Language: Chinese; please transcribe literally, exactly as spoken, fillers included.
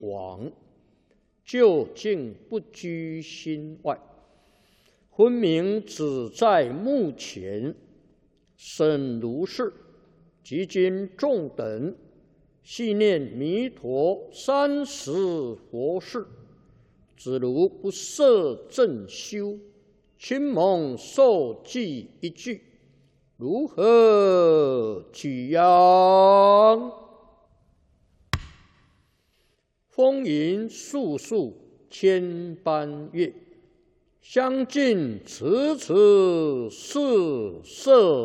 往，究竟不居心外，分明只在目前。审如是，即今众等系念弥陀三十佛事，只如不摄正修，亲蒙受记一句，如何举扬？风云素数千般月，相近迟迟是色。